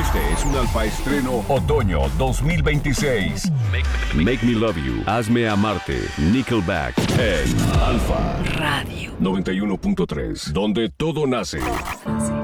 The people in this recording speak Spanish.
Este es un Alfa Estreno Otoño 2026. Make Me Love You, Hazme Amarte, Nickelback, en Alfa Radio 91.3, donde todo nace.